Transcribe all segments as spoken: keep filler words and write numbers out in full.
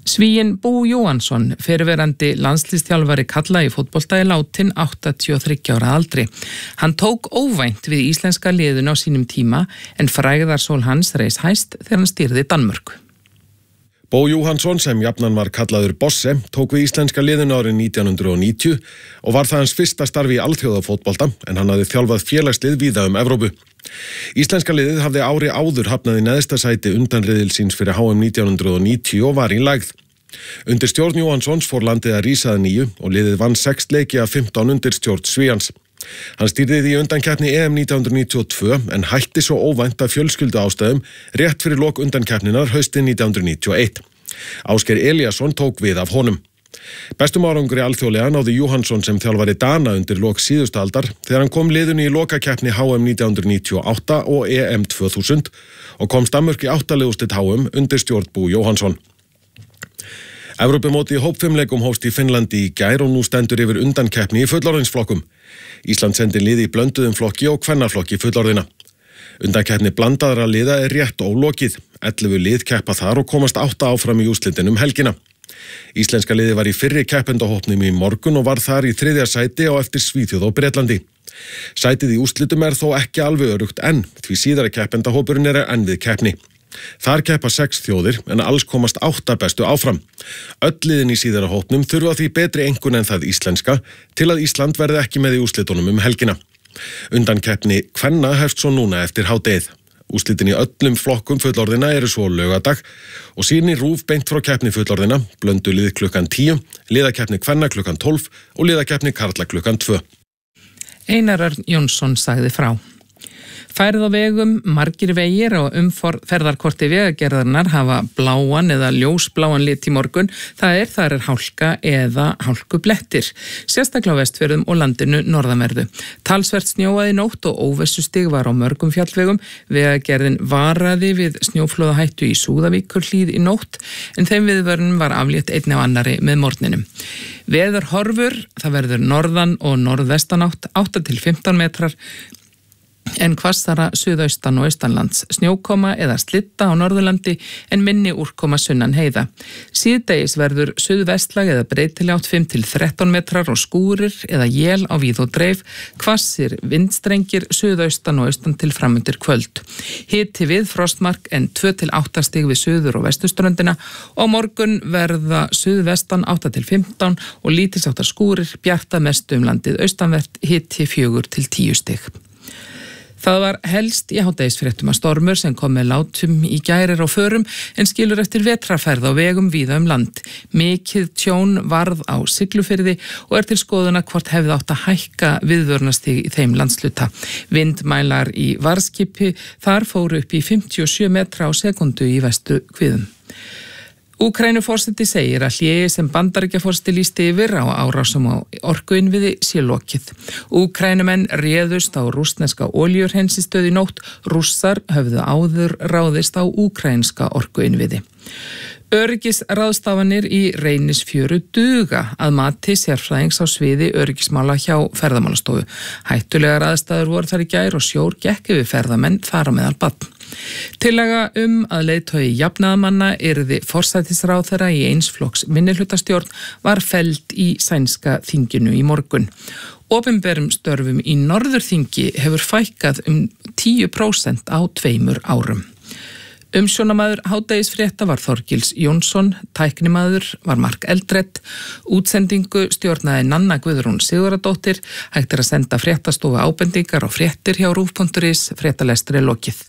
Svíinn Bú Jóhannsson, fyrrverandi landsliðsþjálfari karla í fótbolta er látinn áttatíu og þriggja ára aldri. Hann tók óvænt við íslenska liðinu á sínum tíma en frægðarsól hans reis hæst þegar hann stýrði Danmörku. Bó Jóhannsson, sem jafnan var kallaður Bosse, tók við íslenska liðinu árið nítján hundruð níutíu og var það hans fyrsta starfi í alþjóðafótbolta en hann hafði þjálfað félagslið víða um Evrópu. Íslenska liðið hafði ári áður hafnað í neðsta sæti undanriðilsins fyrir H M nítján hundruð níutíu og var í lægð. Undir stjórn Jóhannssons fór landið að rísa að nýju og liðið vann sex leiki af fimmtán undir stjórn Svíans. Hann stýrði því undankeppni E M nítján hundruð níutíu og tvö en hætti svo óvænt af fjölskylduástæðum rétt fyrir lok undankeppninnar haustið nítján hundruð níutíu og eitt. Ásgeir Elíasson tók við af honum. Bestum árangri alþjóðlega náði Jóhannsson sem þjálfari Dana undir lok síðustu aldar þegar hann kom liðinu í lokakeppni H M nítján hundruð níutíu og átta og E M tvö þúsund og komst Danmörk í áttalegustit H M undir stjórn Bú Jóhannsson. Evrópumótið í hópfimleikum hófst í Finnlandi í gær og nú stendur yfir undankeppni í fullorðinsflokkum. Ísland sendi liði í blönduðum flokki og kvennaflokki fullorðina. Undankeppni blandaðra liða er rétt ólokið. ellefu lið keppa þar og komast átta áfram í úrslitin um helgina. Íslenska liði var í fyrri keppendahópnum í morgun og var þar í þriðja sæti á eftir Svíþjóð og Bretlandi. Sætið í úrslitum er þó ekki alveg öruggt enn, því síðara keppendahópurinn er enn við keppni. Þar keppa sex þjóðir en alls komast átta bestu áfram. Öll liðin í síðara hópnum þurfa því betri einkunn en það íslenska til að Ísland verði ekki með í úrslitunum um helgina. Undankeppni kvenna hefst svo núna eftir hádegið. Úrslitin í öllum flokkum fullorðina eru svo laugardag og sýnir RÚV beint frá keppni fullorðina, blöndulið klukkan tíu, liðakeppni kvenna klukkan tólf og liðakeppni karla klukkan tvö. Einar Örn Jónsson sagði frá. Færð á vegum, margir vegir og umferðarkorti vegagerðarinnar hafa bláan eða ljósbláan lit í morgun, það er þar er hálka eða hálkublettir, sérstaklega á Vestfjörðum og landinu norðanverðu. Talsvert snjóaði nótt og óvissustig var á mörgum fjallvegum, vegagerðin varaði við snjóflóðahættu í Súðavíkurhlíð í nótt, en þeim viðvörunum var aflétt einni á annari með morgninum. Veður horfur, það verður norðan og norðvestanátt, átta til fimmtán metrar, en hvassara suðaustan og austanlands, snjókoma eða slitta á Norðurlandi en minni úrkoma sunnan heiða. Síðdegis verður suðvestlag eða breytilega fimm til þrettán metrar og skúrir eða él á víð og dreif, hvassir vindstrengir suðaustan og austan til framundir kvöld. Hiti við frostmark en tvö til átta stig við suður og vestuströndina og morgun verða suðvestan átta til fimmtán og lítilsháttar skúrir, bjarta mestu um landið austanvert, hiti fjögur til tíu stig. Það var helst í hádegisfréttum að stormur sem kom með látum í gærir og förum en skilur eftir vetrarferð á vegum víða um land. Mikið tjón varð á Siglufirði og er til skoðuna hvort hefði átt að hækka viðvörunastig í þeim landsluta. Vindmælar í Varðskipi þar fóru upp í fimmtíu og sjö metra á sekundu í vestu kviðum. Úkraínuforseti segir að hléi sem Bandaríkjaforseti lýsti yfir á árásum á orkuinnviði sé lokið. Úkraínumenn réðust á rússneska olíuhreinsinstöð í nótt, Rússar höfðu áður ráðist á úkraínska orkuinnviði. Öryggisráðstafanir í Reynisfjöru duga að mati sérfræðings á sviði öryggismála hjá ferðamálastofu. Hættulegar aðstæður voru þar í gær og sjór gekk yfir ferðamenn þar á meðal barn. Tillaga um að leiðtogi jafnaðamanna yrði forsætisráðherra í einsflokks minnihlutastjórn var felld í sænska þinginu í morgun. Opinberum störfum í Norðurþingi hefur fækkað um tíu prósent á tveimur árum. Umsjónamaður hádegisfrétta var Þorgils Jónsson, tæknimaður var Mark Eldredd, útsendingu stjórnaði Nanna Guðrún Sigurðardóttir, hægt er að senda fréttastofu ábendingar og fréttir hjá rúv punktur is, fréttalestri lokið.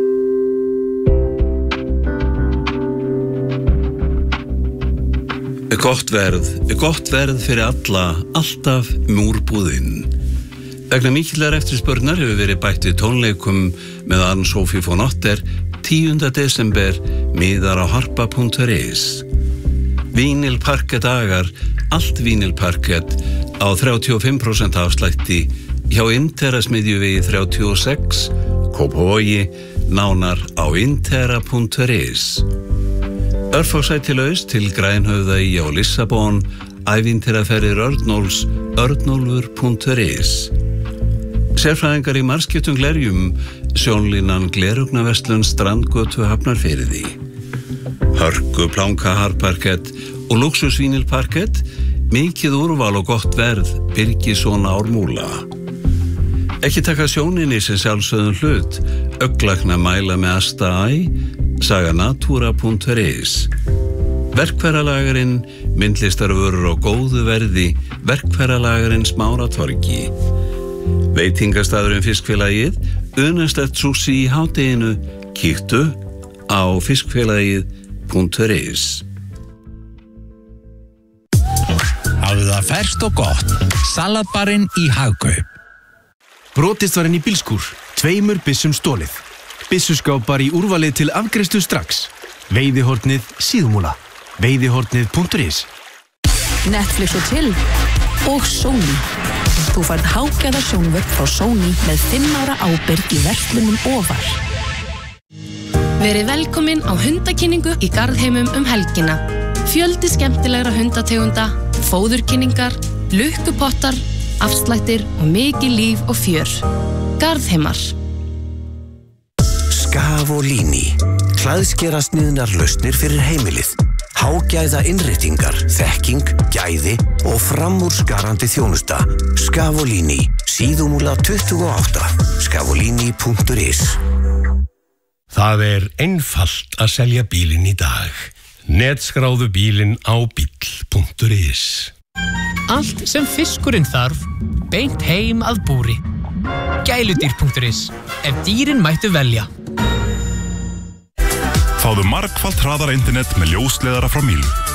Gott verð, gott verð fyrir alla, alltaf múrbúðinn. Vegna mikillar eftirspurnar hefur verið bætt við tónleikum með Anne-Sophie von Otter tíunda desember miðar á harpa punktur is. Vínilparkett dagar, allt vínilparkett á þrjátíu og fimm prósent afslætti hjá Intera-smiðjuvegi þrjátíu og sex, Kópavogi, nánar á intera punktur is. Örfársætilaust til Grænhöfða í á Lissabon, ævintýraferðir Örnólfs, örnólfur punktur is. Sérfræðingar í margskiptum glerjum, sjónlínan Glerugnaverslun Strandgötu Hafnarfirði. Hörku planka harparkett og luxusvínilparkett, mikið úrval og gott verð, Birgisson Ármúla. Ekki taka sjóninni sem sjálfsögðum hlut, augnlækna mæla með Asta Æ, saganatura punktur is. Verkfæralagarinn, myndlistarvörur á góðu verði, Verkfæralagarinn Smáratorgi. Veitingastaðurinn Fiskfélagið, Unastett Sushi í hádeginu, kíktu á fiskfélagið punktur is. Hafðu það ferskt og gott, salatbarinn í Hagkaup. Brotist var inn í bílskúr, tveimur byssum stólið. Byssuskápar í úrvalið til afgreiðslu strax. Veiðihornið Síðumúla. Veiðihornið punktur is. Netflix og chill og Sony. Þú færð hágæða sjónvörp frá Sony með fimm ára ábyrgð í verslunum ofar. Verið velkomin á hundakynningu í Garðheimum um helgina. Fjöldi skemmtilegra hundategunda, fóðurkynningar, lukkupottar, afslættir og mikið líf og fjör. Garðheimar. Scavolini. Klæðskera sniðnar lausnir fyrir heimilið. Hágæða innréttingar, þekking, gæði og framúrskarandi þjónusta. Scavolini. Síðumúla tuttugu og átta. Scavolini punktur is. Það er einfalt að selja bílinn í dag. Netskráðu bílinn á bíll punktur is. Allt sem fiskurinn þarf, beint heim að búri. Gæludýr punktur is. Ef dýrin mættu velja. Fáðu margfalt hraðara internet með ljósleiðara frá Mílu.